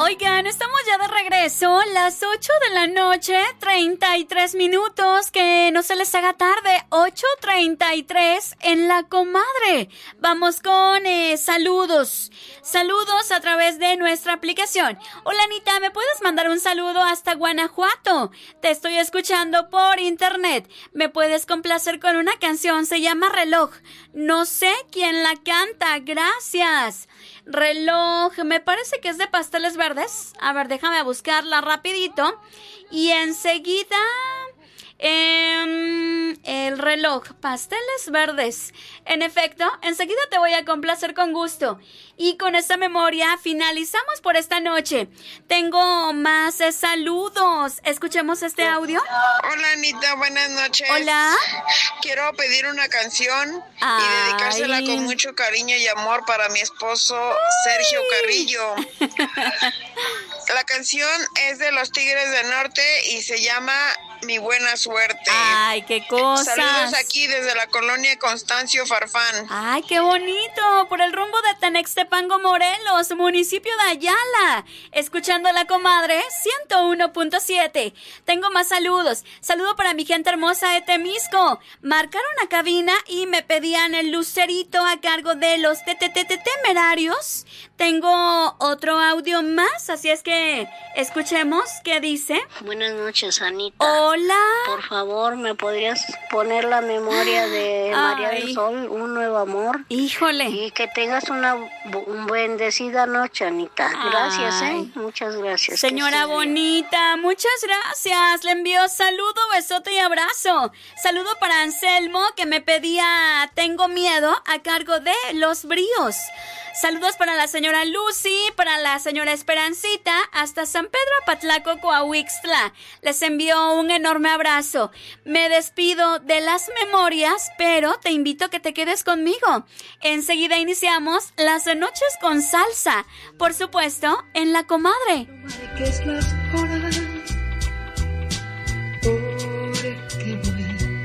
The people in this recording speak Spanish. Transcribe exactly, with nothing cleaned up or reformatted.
Oigan, estamos ya de regreso, las ocho de la noche, treinta y tres minutos, que no se les haga tarde, ocho treinta y tres en La Comadre. Vamos con eh, saludos, saludos a través de nuestra aplicación. Hola Anita, ¿me puedes mandar un saludo hasta Guanajuato? Te estoy escuchando por internet. ¿Me puedes complacer con una canción? Se llama Reloj. No sé quién la canta, gracias. Reloj, me parece que es de Pasteles Verdes. A ver, déjame buscarla rapidito. Y enseguida... Eh, el reloj, Pasteles Verdes. En efecto, enseguida te voy a complacer con gusto. Y con esta memoria finalizamos por esta noche. Tengo más eh, saludos. Escuchemos este audio. Hola Anita, buenas noches. Hola. Quiero pedir una canción Ay. y dedicársela con mucho cariño y amor para mi esposo Sergio Carrillo. La canción es de Los Tigres del Norte y se llama Mi Buena Suerte. Ay, qué cosas. Saludos aquí desde la colonia Constancio Farfán. Ay, qué bonito. Por el rumbo de Tenextepango, Morelos, municipio de Ayala. Escuchando a La Comadre, ciento uno punto siete. Tengo más saludos. Saludo para mi gente hermosa de Temisco. Marcaron a cabina y me pedían el lucerito a cargo de los temerarios. Tengo otro audio más, así es que escuchemos qué dice. Buenas noches, Anita. Hola. Por favor, ¿me podrías poner la memoria de María Ay. del Sol, Un Nuevo Amor? Híjole. Y que tengas una bu- bendecida noche, Anita. Gracias, Ay. ¿eh? Muchas gracias. Señora bonita, muchas gracias. Le envío saludo, besote y abrazo. Saludo para Anselmo, que me pedía Tengo Miedo a cargo de Los Bríos. Saludos para la señora Lucy, para la señora Esperancita, hasta San Pedro Apatlaco, Coahuixtla. Les envío un enorme abrazo. Me despido de las memorias, pero te invito a que te quedes conmigo. Enseguida iniciamos las noches con salsa, por supuesto, en La Comadre. Que es las horas